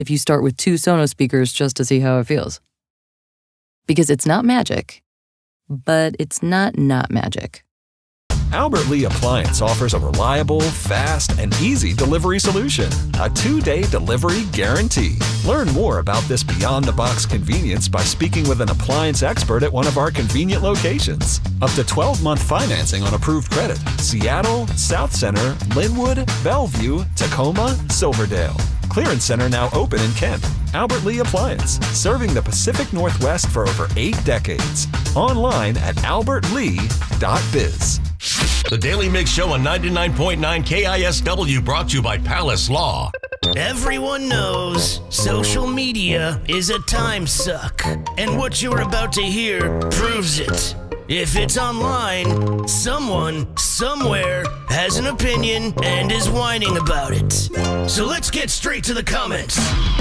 if you start with 2 Sonos speakers just to see how it feels. Because it's not magic, but it's not magic. Albert Lee Appliance offers a reliable, fast, and easy delivery solution. A 2-day delivery guarantee. Learn more about this beyond-the-box convenience by speaking with an appliance expert at one of our convenient locations. Up to 12-month financing on approved credit. Seattle, South Center, Linwood, Bellevue, Tacoma, Silverdale. Clearance Center now open in Kent. Albert Lee Appliance, serving the Pacific Northwest for over 8 decades. Online at albertlee.biz. The Daily Mix Show on 99.9 KISW, brought to you by Palace Law. Everyone knows social media is a time suck, and what you're about to hear proves it. If it's online, someone, somewhere, has an opinion and is whining about it. So let's get straight to the comments.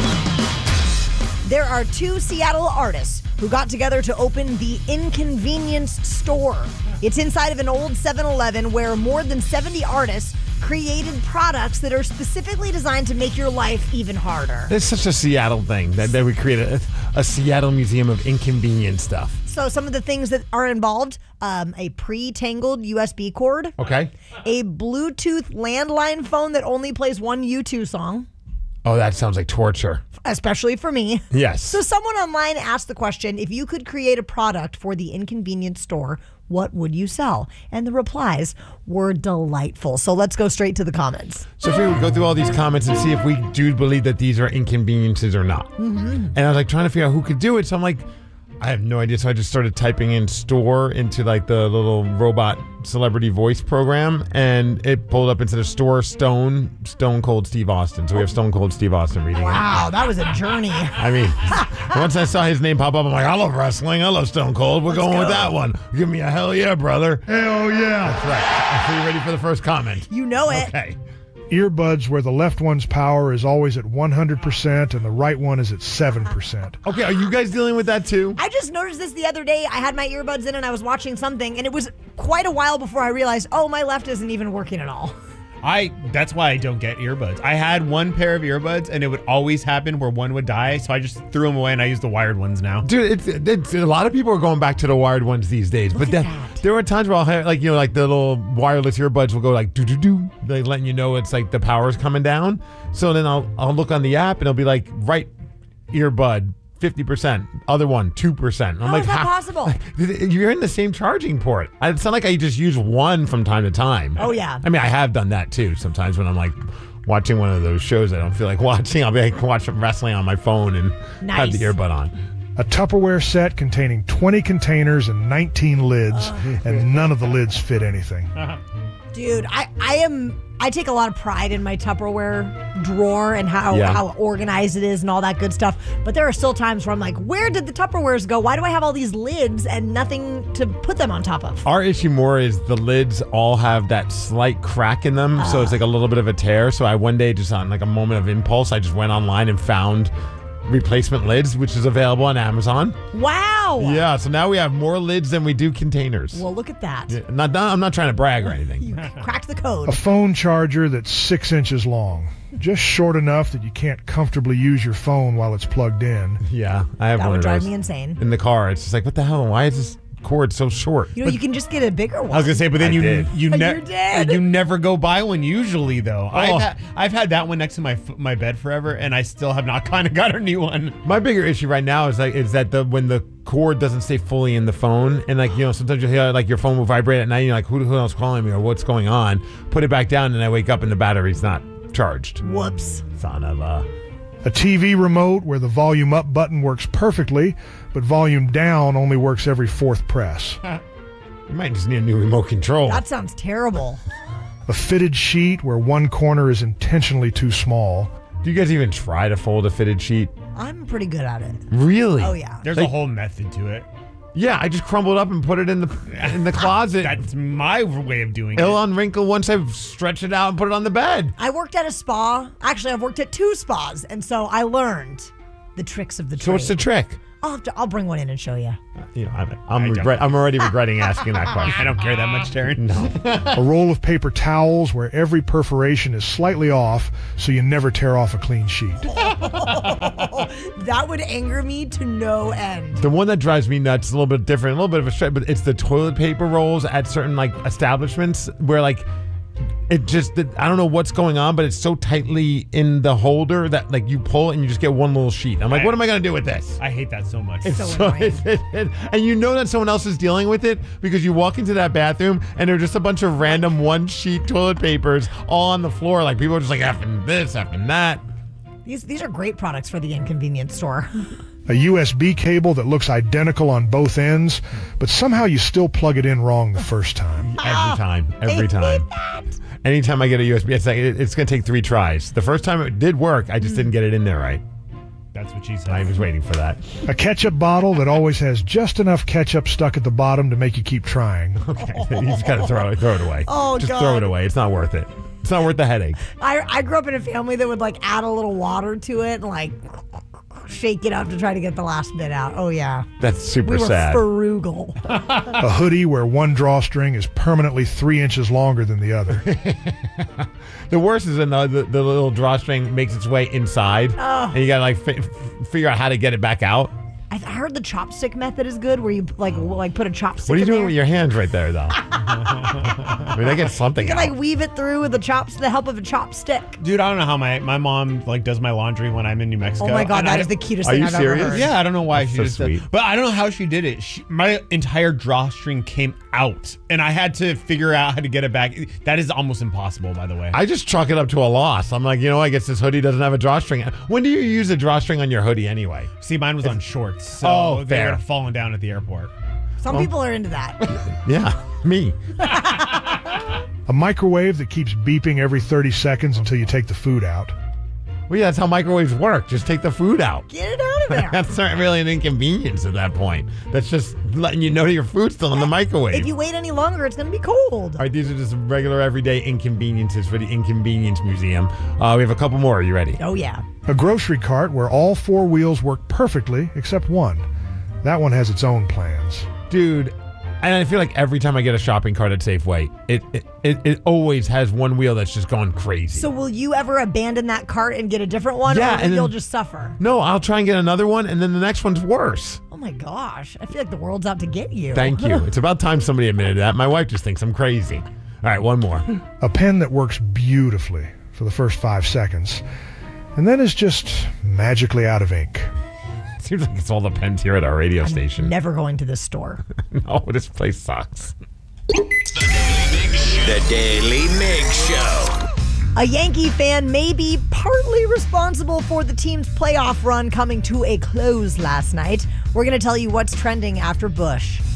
There are 2 Seattle artists who got together to open the Inconvenience Store. It's inside of an old 7-Eleven where more than 70 artists created products that are specifically designed to make your life even harder. It's such a Seattle thing that we created a Seattle Museum of Inconvenience stuff. So some of the things that are involved, a pre-tangled USB cord. Okay. A Bluetooth landline phone that only plays one U2 song. Oh, that sounds like torture. Especially for me. Yes. So someone online asked the question, if you could create a product for the Inconvenience Store, what would you sell? And the replies were delightful. So let's go straight to the comments. So if we would go through all these comments and see if we do believe that these are inconveniences or not. Mm-hmm. And I was like trying to figure out who could do it. So I'm like, I have no idea. So I just started typing in store into like the little robot celebrity voice program, and it pulled up into the store Stone Cold Steve Austin. So we have Stone Cold Steve Austin reading it. Wow, that was a journey. I mean, once I saw his name pop up, I'm like, I love wrestling. I love Stone Cold. We're going with that one. Give me a hell yeah, brother. Hell yeah. That's right. So you ready for the first comment? You know it. Okay. Earbuds where the left one's power is always at 100% and the right one is at 7%. Okay, are you guys dealing with that too? I just noticed this the other day. I had my earbuds in and I was watching something, and it was quite a while before I realized, oh, my left isn't even working at all. That's why I don't get earbuds. I had one pair of earbuds, and it would always happen where one would die, so I just threw them away, and I use the wired ones now. Dude, it's a lot of people are going back to the wired ones these days. Look but at that. There were times where I'll have, like, you know, like the little wireless earbuds will go like do-do-do, like letting you know it's like the power's coming down. So then I'll look on the app, and it'll be like, right earbud, 50%, other one, 2%. I'm How like, is that possible? You're in the same charging port. It's not like I just use one from time to time. Oh, yeah. I mean, I have done that too. Sometimes when I'm like watching one of those shows I don't feel like watching, I'll be like watching wrestling on my phone and have the earbud on. A Tupperware set containing 20 containers and 19 lids, and none of the lids fit anything. Dude, I take a lot of pride in my Tupperware drawer and how organized it is and all that good stuff. But there are still times where I'm like, where did the Tupperwares go? Why do I have all these lids and nothing to put them on top of? Our issue more is the lids all have that slight crack in them. So it's like a little bit of a tear. So I one day just on like a moment of impulse, I just went online and found replacement lids, which is available on Amazon. Wow. Yeah, so now we have more lids than we do containers. Well, look at that. Yeah, I'm not trying to brag or anything. You cracked the code. A phone charger that's 6 inches long, just short enough that you can't comfortably use your phone while it's plugged in. Yeah, I have That one would of drive those me insane. in the car. It's just like, what the hell? Why is this cord so short? You know, you can just get a bigger one. I was gonna say, but then I you did. you did? never go buy one usually though. Oh. I've had that one next to my bed forever, and I still have not kind of got a new one. My bigger issue right now is that when the cord doesn't stay fully in the phone, and like, you know, sometimes you hear like your phone will vibrate at night, and you're like, who else calling me or what's going on? Put it back down, and I wake up and the battery's not charged. Whoops. Son of a. A TV remote where the volume up button works perfectly, but volume down only works every 4th press. You might just need a new remote control. That sounds terrible. A fitted sheet where one corner is intentionally too small. Do you guys even try to fold a fitted sheet? I'm pretty good at it. Really? Oh, yeah. There's a whole method to it. Yeah, I just crumbled up and put it in the closet. That's my way of doing It'll it. unwrinkle once I've stretched it out and put it on the bed. I worked at a spa. Actually, I've worked at 2 spas, and so I learned the tricks of the trade. So what's the trick? I'll bring one in and show you. I'm already regretting asking that question. I don't care that much, Darren. No. A roll of paper towels where every perforation is slightly off so you never tear off a clean sheet. That would anger me to no end. The one that drives me nuts is a little bit different, a little bit of a stretch, but it's the toilet paper rolls at certain like establishments where like it just, I don't know what's going on, but it's so tightly in the holder that like you pull and you just get one little sheet. I'm like, what am I going to do with this? I hate that so much. It's so annoying. And you know that someone else is dealing with it because you walk into that bathroom and there's just a bunch of random one sheet toilet papers all on the floor. Like people are just like effing this, effing that. These are great products for the inconvenience store. A USB cable that looks identical on both ends, but somehow you still plug it in wrong the first time. Every time. Anytime I get a USB, it's going to take 3 tries. The first time it did work, I just didn't get it in there right. That's what she said. I was waiting for that. A ketchup bottle that always has just enough ketchup stuck at the bottom to make you keep trying. Okay, you just got to throw it away. Oh, just God. throw it away. It's not worth it. It's not worth the headache. I grew up in a family that would like add a little water to it and like shake it up to try to get the last bit out. Oh yeah, that's super we were sad. Frugal. A hoodie where one drawstring is permanently 3 inches longer than the other. The worst is when the little drawstring makes its way inside, and you gotta like figure out how to get it back out. I heard the chopstick method is good, where you like put a chopstick. What are you doing there with your hands right there, though? I mean, they get something. You can like weave it through with the help of a chopstick. Dude, I don't know how my mom like does my laundry when I'm in New Mexico. Oh my God, that is the cutest thing I've ever heard. Yeah, I don't know why That's she so just sweet. But I don't know how she did it. My entire drawstring came out, and I had to figure out how to get it back. That is almost impossible, by the way. I just chalk it up to a loss. I'm like, I guess this hoodie doesn't have a drawstring. When do you use a drawstring on your hoodie anyway? See, mine was on shorts, so they fair. were falling down at the airport. Some people are into that. Yeah, me. A microwave that keeps beeping every 30 seconds until you take the food out. Well, yeah, that's how microwaves work. Just take the food out. Get it out of there. That's not really an inconvenience at that point. That's just letting you know that your food's still in the microwave. If you wait any longer, it's going to be cold. All right, these are just regular everyday inconveniences for the Inconvenience Museum. We have a couple more. Are you ready? Oh, yeah. A grocery cart where all 4 wheels work perfectly except one. That one has its own plans. Dude, and I feel like every time I get a shopping cart at Safeway, it always has one wheel that's just gone crazy. So will you ever abandon that cart and get a different one, Yeah, or and you'll then- just suffer? No, I'll try and get another one, and then the next one's worse. Oh my gosh, I feel like the world's out to get you. Thank you. It's about time somebody admitted that. My wife just thinks I'm crazy. All right, one more. A pen that works beautifully for the first 5 seconds, and then is just magically out of ink. Seems like it's all the pens here at our radio station. Never going to this store. No, this place sucks. The Daily Mig Show. A Yankee fan may be partly responsible for the team's playoff run coming to a close last night. We're going to tell you what's trending after Bush.